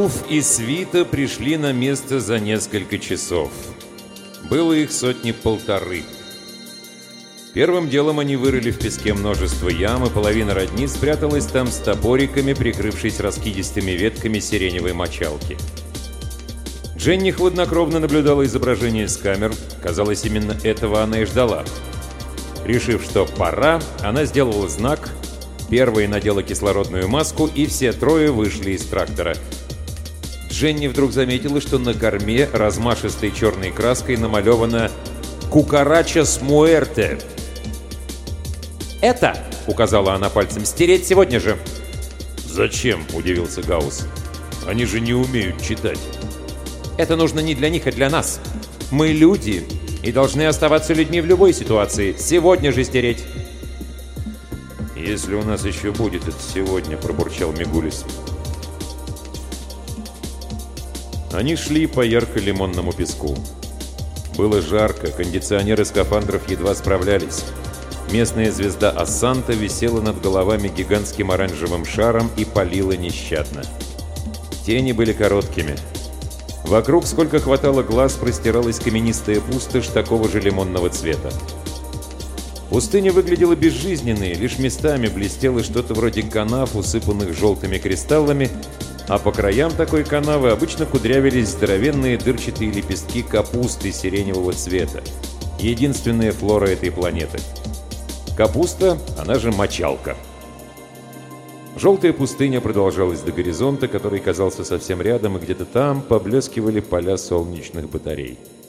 Рауф и свита пришли на место за несколько часов. Было их 1.5. Первым делом они вырыли в песке множество ям, и половина родни спряталась там с топориками, прикрывшись раскидистыми ветками сиреневой мочалки. Дженни хладнокровно наблюдала изображение с камер. Казалось, именно этого она и ждала. Решив, что пора, она сделала знак, первой надела кислородную маску, и все трое вышли из трактора. Дженни вдруг заметила, что на корме размашистой черной краской намалевано «Кукарачас муэрте». «Это», — указала она пальцем, — «стереть сегодня же». «Зачем?» — удивился Гаусс. «Они же не умеют читать». «Это нужно не для них, а для нас. Мы люди и должны оставаться людьми в любой ситуации. Сегодня же стереть». «Если у нас еще будет это сегодня», — пробурчал Мигулис. Они шли по ярко-лимонному песку. Было жарко, кондиционеры скафандров едва справлялись. Местная звезда Ассанта висела над головами гигантским оранжевым шаром и палила нещадно. Тени были короткими. Вокруг, сколько хватало глаз, простиралась каменистая пустошь такого же лимонного цвета. Пустыня выглядела безжизненной, лишь местами блестело что-то вроде канав, усыпанных желтыми кристаллами, а по краям такой канавы обычно кудрявились здоровенные дырчатые лепестки капусты сиреневого цвета. Единственная флора этой планеты. Капуста, она же мочалка. Желтая пустыня продолжалась до горизонта, который казался совсем рядом, и где-то там поблескивали поля солнечных батарей.